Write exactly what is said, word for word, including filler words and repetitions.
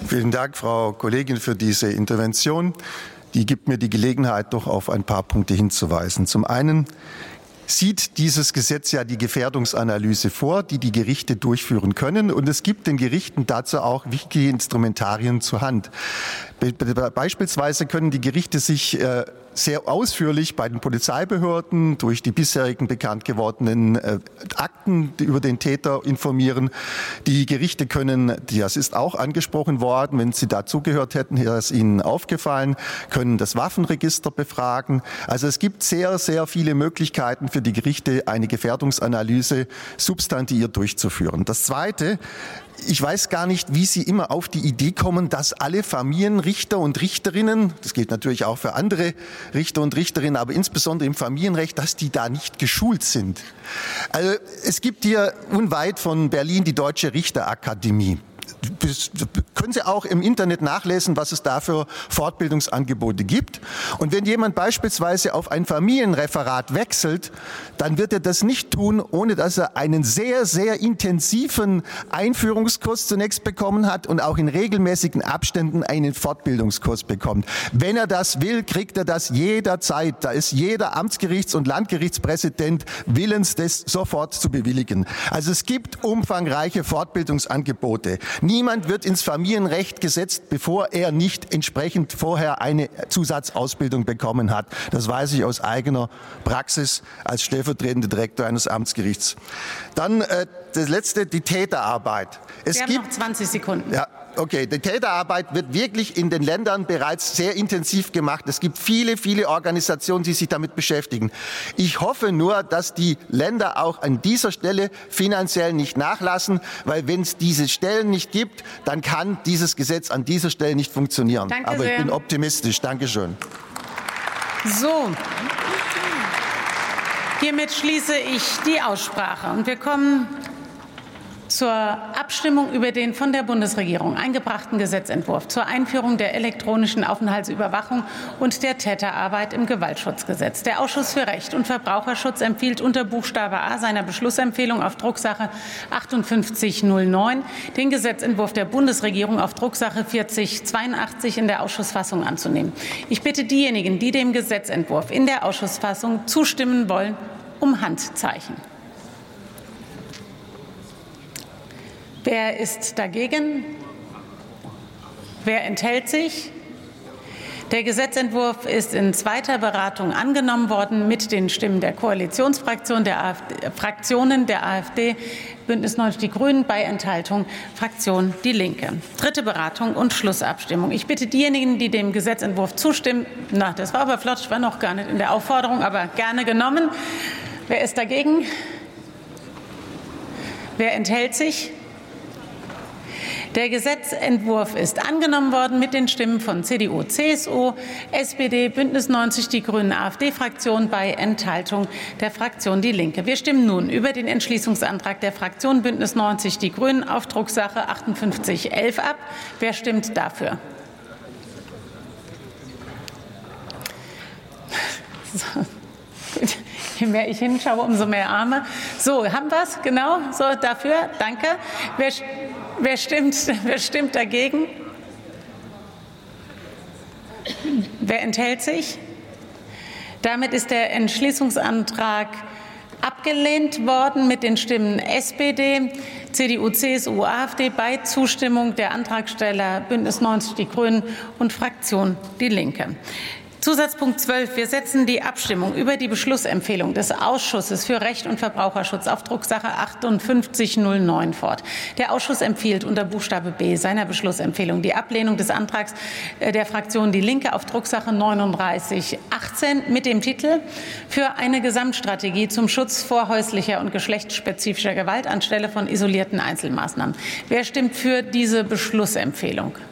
Vielen Dank, Frau Kollegin, für diese Intervention. Die gibt mir die Gelegenheit, doch auf ein paar Punkte hinzuweisen. Zum einen sieht dieses Gesetz ja die Gefährdungsanalyse vor, die die Gerichte durchführen können. Und es gibt den Gerichten dazu auch wichtige Instrumentarien zur Hand. Be- be- beispielsweise können die Gerichte sich äh, sehr ausführlich bei den Polizeibehörden durch die bisherigen bekannt gewordenen äh, Akten über den Täter informieren. Die Gerichte können, das ist auch angesprochen worden, wenn Sie dazugehört hätten, wäre es Ihnen aufgefallen, können das Waffenregister befragen. Also es gibt sehr, sehr viele Möglichkeiten für die Gerichte, eine Gefährdungsanalyse substantiiert durchzuführen. Das Zweite: Ich weiß gar nicht, wie Sie immer auf die Idee kommen, dass alle Familienrichter und Richterinnen, das gilt natürlich auch für andere Richter und Richterinnen, aber insbesondere im Familienrecht, dass die da nicht geschult sind. Also es gibt hier unweit von Berlin die Deutsche Richterakademie. Das können Sie auch im Internet nachlesen, was es da für Fortbildungsangebote gibt. Und wenn jemand beispielsweise auf ein Familienreferat wechselt, dann wird er das nicht tun, ohne dass er einen sehr, sehr intensiven Einführungskurs zunächst bekommen hat und auch in regelmäßigen Abständen einen Fortbildungskurs bekommt. Wenn er das will, kriegt er das jederzeit. Da ist jeder Amtsgerichts- und Landgerichtspräsident willens, das sofort zu bewilligen. Also es gibt umfangreiche Fortbildungsangebote. Niemand wird ins Familienrecht gesetzt, bevor er nicht entsprechend vorher eine Zusatzausbildung bekommen hat. Das weiß ich aus eigener Praxis als stellvertretender Direktor eines Amtsgerichts. Dann äh, das Letzte, die Täterarbeit. Es Sie haben gibt, noch zwanzig Sekunden. Ja. Okay, die Täterarbeit wird wirklich in den Ländern bereits sehr intensiv gemacht. Es gibt viele, viele Organisationen, die sich damit beschäftigen. Ich hoffe nur, dass die Länder auch an dieser Stelle finanziell nicht nachlassen, weil wenn es diese Stellen nicht gibt, dann kann dieses Gesetz an dieser Stelle nicht funktionieren. Danke Aber ich sehr. bin optimistisch. Dankeschön. So, hiermit schließe ich die Aussprache und wir kommen zur Abstimmung über den von der Bundesregierung eingebrachten Gesetzentwurf zur Einführung der elektronischen Aufenthaltsüberwachung und der Täterarbeit im Gewaltschutzgesetz. Der Ausschuss für Recht und Verbraucherschutz empfiehlt unter Buchstabe A seiner Beschlussempfehlung auf Drucksache achtundfünfzig null neun den Gesetzentwurf der Bundesregierung auf Drucksache vierzig zweiundachtzig in der Ausschussfassung anzunehmen. Ich bitte diejenigen, die dem Gesetzentwurf in der Ausschussfassung zustimmen wollen, um Handzeichen. Wer ist dagegen? Wer enthält sich? Der Gesetzentwurf ist in zweiter Beratung angenommen worden mit den Stimmen der Koalitionsfraktion, der AfD, Fraktionen der AfD, Bündnis neunzig Die Grünen, bei Enthaltung Fraktion Die Linke. Dritte Beratung und Schlussabstimmung. Ich bitte diejenigen, die dem Gesetzentwurf zustimmen, na, das war aber flott, ich war noch gar nicht in der Aufforderung, aber gerne genommen. Wer ist dagegen? Wer enthält sich? Der Gesetzentwurf ist angenommen worden mit den Stimmen von C D U, C S U, S P D, Bündnis neunzig Die Grünen, AfD-Fraktion bei Enthaltung der Fraktion Die Linke. Wir stimmen nun über den Entschließungsantrag der Fraktion Bündnis neunzig Die Grünen auf Drucksache achtundfünfzig elf ab. Wer stimmt dafür? So. Je mehr ich hinschaue, umso mehr Arme. So, haben wir es? Genau. So, dafür. Danke. Wer, wer, stimmt, wer stimmt dagegen? Wer enthält sich? Damit ist der Entschließungsantrag abgelehnt worden mit den Stimmen S P D, C D U, C S U, AfD bei Zustimmung der Antragsteller Bündnis neunzig Die Grünen und Fraktion Die Linke. Zusatzpunkt zwölf. Wir setzen die Abstimmung über die Beschlussempfehlung des Ausschusses für Recht und Verbraucherschutz auf Drucksache achtundfünfzig null neun fort. Der Ausschuss empfiehlt unter Buchstabe B seiner Beschlussempfehlung die Ablehnung des Antrags der Fraktion Die Linke auf Drucksache neununddreißig achtzehn mit dem Titel für eine Gesamtstrategie zum Schutz vor häuslicher und geschlechtsspezifischer Gewalt anstelle von isolierten Einzelmaßnahmen. Wer stimmt für diese Beschlussempfehlung?